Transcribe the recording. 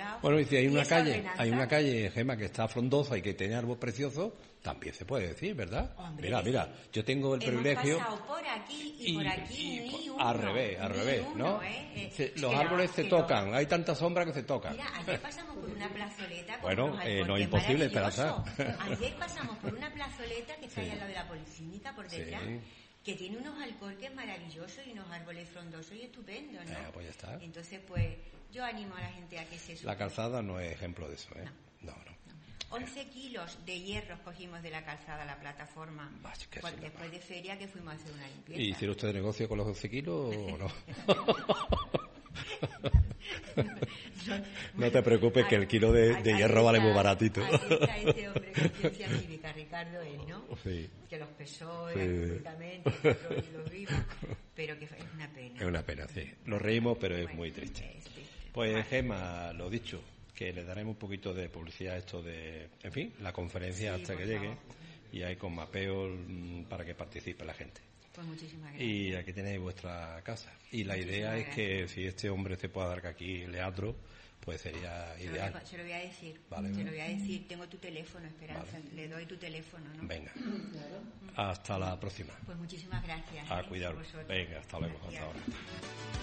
lado. Bueno, y si hay una esa calle, ordenanza, Gemma, que está frondosa y que tiene árbol precioso, también se puede decir, ¿verdad? Hombre, Mira, yo tengo el privilegio... Hemos pasado por aquí y por aquí, ni uno. Al revés, uno, ¿no? ¿eh? Los árboles se tocan, hay tanta sombra que se tocan. Mira, ayer pasamos por una plazoleta con Bueno, unos alcorques no es imposible, maravillosos. Esperanza. Ayer pasamos por una plazoleta que está Sí. ahí al lado de la policlínica, por detrás, Sí. que tiene unos alcorques maravillosos y unos árboles frondosos y estupendos, ¿no? Pues ya está. Entonces, pues, yo animo a la gente a que se suba. La calzada no es ejemplo de eso, ¿eh? No. 11 kilos de hierros cogimos de la calzada a la plataforma después de feria que fuimos a hacer una limpieza. ¿Y hicieron ustedes negocio con los 11 kilos o no? No te preocupes, que el kilo de hierro vale muy baratito. Ahí está ese hombre con ciencia cívica, Ricardo, ¿no? Sí. Que los pesó Sí. absolutamente, los vimos, pero que es una pena. Es una pena, sí. Nos reímos, pero es muy triste. Es triste. Pues, Gemma, lo dicho, que le daremos un poquito de publicidad a esto de, en fin, la conferencia hasta que llegue, y hay con mapeo para que participe la gente. Pues muchísimas gracias. Y aquí tenéis vuestra casa. Y la idea es que si este hombre se puede dar aquí, Leandro, pues sería ideal. Se lo voy a decir. Vale. Se lo voy a decir. Tengo tu teléfono, Esperanza. Vale. Le doy tu teléfono, ¿no? Venga. Hasta la próxima. Pues muchísimas gracias. A cuidaros. Venga, hasta luego. Hasta ahora.